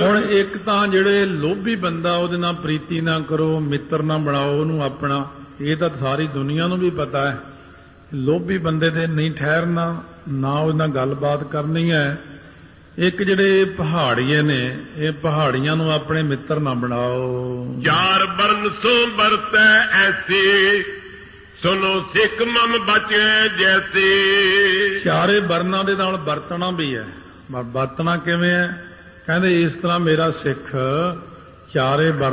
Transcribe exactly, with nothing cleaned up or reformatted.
ਹੁਣ ਇੱਕ ਤਾਂ ਜਿਹੜੇ ਲੋਭੀ ਬੰਦਾ ਉਹਦੇ ਨਾਲ ਪ੍ਰੀਤੀ ਨਾ ਕਰੋ, ਮਿੱਤਰ ਨਾ ਬਣਾਓ ਉਹਨੂੰ ਆਪਣਾ, ਇਹ ਤਾਂ ਸਾਰੀ ਦੁਨੀਆ ਨੂੰ ਵੀ ਪਤਾ ਹੈ। ਲੋਭੀ ਬੰਦੇ ਦੇ ਨਹੀਂ ਠਹਿਰਨਾ, ਨਾ ਉਹਦੇ ਨਾਲ ਗੱਲਬਾਤ ਕਰਨੀ ਹੈ। ਇੱਕ ਜਿਹੜੇ ਪਹਾੜੀਏ ਨੇ, ਇਹ ਪਹਾੜੀਆਂ ਨੂੰ ਆਪਣੇ ਮਿੱਤਰ ਨਾ ਬਣਾਓ। ਚਾਰ ਬਰਨ ਸੋ ਵਰਤੈ ਐਸੀ, ਸੁਨੋ ਸਿੱਖ ਮਮ ਬਚੇ ਜੈਸੀ। ਚਾਰੇ ਵਰਨਾਂ ਦੇ ਨਾਲ ਵਰਤਣਾ ਵੀ ਹੈ। ਵਰਤਣਾ ਕਿਵੇਂ ਹੈ? ਕਹਿੰਦੇ ਇਸ ਤਰ੍ਹਾਂ ਮੇਰਾ ਸਿੱਖ ਚਾਰੇ ਵਰਨ